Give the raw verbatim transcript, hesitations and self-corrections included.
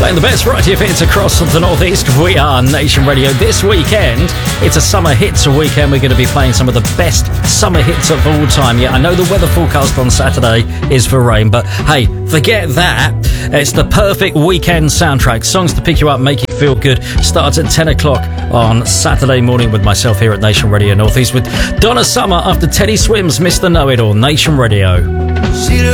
Playing the best variety of hits across the Northeast. We are Nation Radio. This weekend, it's a summer hits weekend. We're going to be playing some of the best summer hits of all time. Yeah, I know the weather forecast on Saturday is for rain, but hey, forget that. It's the perfect weekend soundtrack. Songs to pick you up, make you feel good. Starts at ten o'clock on Saturday morning with myself here at Nation Radio Northeast with Donna Summer after Teddy Swims, Mister Know-It-All. Nation Radio. She